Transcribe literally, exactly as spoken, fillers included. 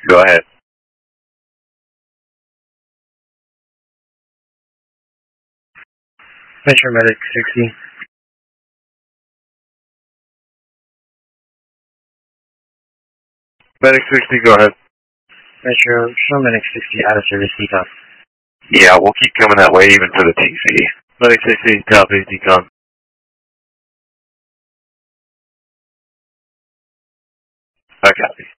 Go ahead. Metro Medic sixty. Medic sixty, go ahead. Metro, show Medic sixty out of service decom. Yeah, we'll keep coming that way even for the T C. Medic sixty, copy, decom. I copy.